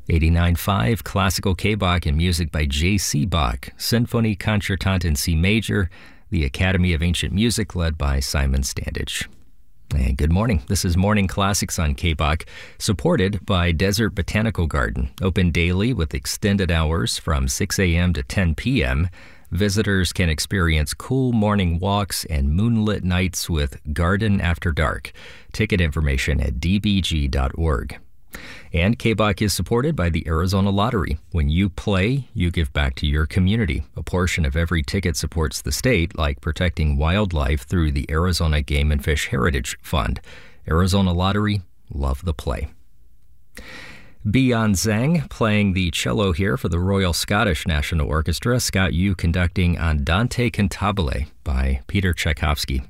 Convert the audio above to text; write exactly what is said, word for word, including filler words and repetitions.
eighty-nine point five Classical K-Bach and music by J C. Bach, Sinfonie Concertante in C Major, the Academy of Ancient Music led by Simon Standage. And good morning. This is Morning Classics on K-Bach, supported by Desert Botanical Garden, open daily with extended hours from six a.m. to ten p.m. Visitors can experience cool morning walks and moonlit nights with Garden After Dark. Ticket information at d b g dot org. And K-Bach is supported by the Arizona Lottery. When you play, you give back to your community. A portion of every ticket supports the state, like protecting wildlife through the Arizona Game and Fish Heritage Fund. Arizona Lottery, love the play. Bian Zhang playing the cello here for the Royal Scottish National Orchestra. Scott Yu conducting Andante Cantabile by Peter Tchaikovsky.